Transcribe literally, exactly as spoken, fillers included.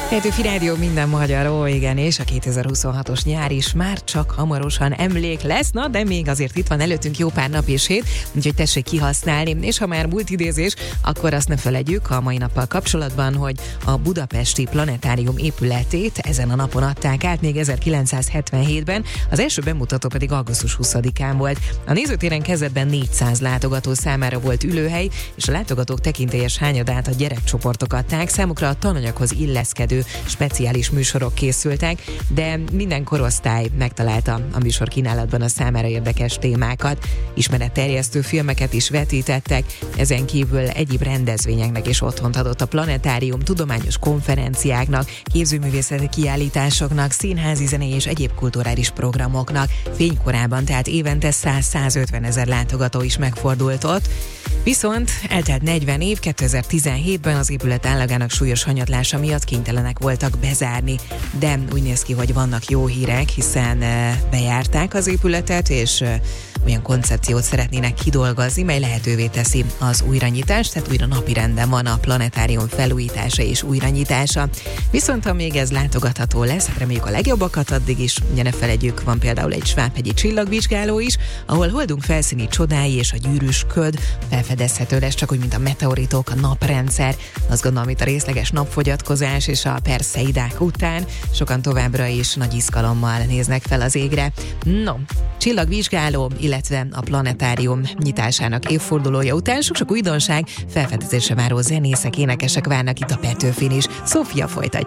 Petőfi Rádió, minden magyar, ó igen, és a kétezer-huszonhatos nyár is már csak hamarosan emlék lesz, na de még azért itt van előttünk jó pár nap és hét, úgyhogy tessék kihasználni, és ha már múlt idézés, akkor azt ne felejtjük a mai nappal kapcsolatban, hogy a budapesti planetárium épületét ezen a napon adták át még ezerkilencszázhetvenhétben, az első bemutató pedig augusztus huszadikán volt. A nézőtéren kezdetben négyszáz látogató számára volt ülőhely, és a látogatók tekintélyes hányadát a gyerekcsoportok adták, számukra a tananyaghoz illeszkedő speciális műsorok készültek, de minden korosztály megtalálta a műsor kínálatban a számára érdekes témákat. Ismeretterjesztő filmeket is vetítettek, ezen kívül egyéb rendezvényeknek is otthont adott a planetárium, tudományos konferenciáknak, képzőművészeti kiállításoknak, színházi, zenei és egyéb kulturális programoknak. Fénykorában tehát évente száz-százötven ezer látogató is megfordult ott. Viszont eltelt negyven év, kétezer-tizenhétben az épület állagának súlyos hanyatlása miatt kénytelenek voltak bezárni, de úgy néz ki, hogy vannak jó hírek, hiszen bejárták az épületet, és olyan koncepciót szeretnének kidolgozni, mely lehetővé teszi az újranyitást, tehát újra napirenden van a planetárium felújítása és újranyitása. Viszont ha még ez látogatható lesz, hát reméljük a legjobbakat addig is, ugye ne felejtjük, van például egy svábhegyi csillagvizsgáló is, ahol holdunk felszíni csodái és a gyűrűs köd felfedezhető lesz, csak úgy, mint a meteoritok, a naprendszer, azt gondolom, itt a részleges napfogyatkozás és a perszeidák után sokan továbbra is nagy izgalommal néznek fel az égre. No, csillagvizsgáló, illetve a planetárium nyitásának évfordulója után sok-sok újdonság, felfedezésre váró zenészek, énekesek várnak itt a Petőfin is. Szófia folytatja.